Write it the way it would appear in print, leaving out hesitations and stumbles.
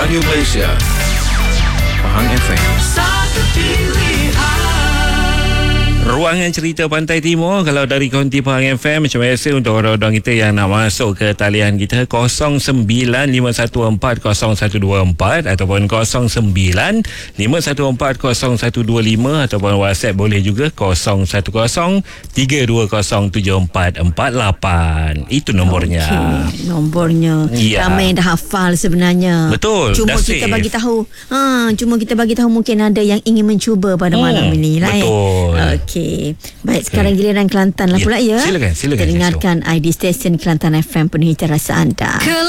Radio Malaysia, Pahang FM. Satu pilihan. Ruangan Cerita Pantai Timur. Kalau dari konti Pahang FM, macam biasa untuk orang-orang kita yang nak masuk ke talian kita 0951400124 ataupun 0951400125 ataupun WhatsApp boleh juga 0103207448. Itu nombornya. Okay. Nombornya. Ya. Ramai yang dah hafal sebenarnya. Betul. Cuma kita bagi tahu. Cuma kita bagi tahu mungkin ada yang ingin mencuba pada malam ini lah. Betul. Okey. Baik, sekarang giliran Kelantan lah pula ya. Silakan. Dengarkan ID Station Kelantan FM, penuhi rasa anda.